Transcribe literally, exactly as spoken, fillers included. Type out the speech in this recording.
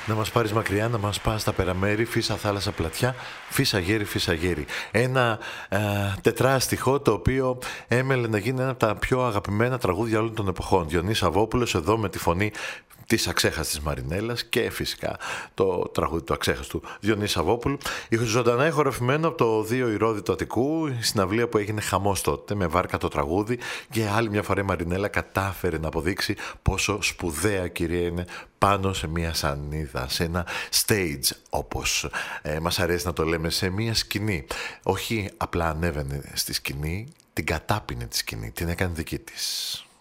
Να μας πάρεις μακριά, να μας πας στα περαμέρη, φύσα θάλασσα πλατιά, φύσα γέρι, φύσα γέρι. Ένα ε, τετράστιχο το οποίο έμελε να γίνει ένα από τα πιο αγαπημένα τραγούδια όλων των εποχών. Διονύης Σαββόπουλος εδώ με τη φωνή της αξέχαστης Μαρινέλας και φυσικά το τραγούδι του αξέχαστου Διονύση Σαββόπουλου. Ζωντανά ηχογραφημένο από το δύο Ηρώδη του Αττικού, η συναυλία που έγινε χαμός τότε με βάρκα το τραγούδι, και άλλη μια φορά η Μαρινέλα κατάφερε να αποδείξει πόσο σπουδαία κυρία είναι πάνω σε μια σανίδα, σε ένα stage όπως ε, μας αρέσει να το λέμε, σε μια σκηνή. Όχι απλά ανέβαινε στη σκηνή, την κατάπινε τη σκηνή, την έκανε δική της.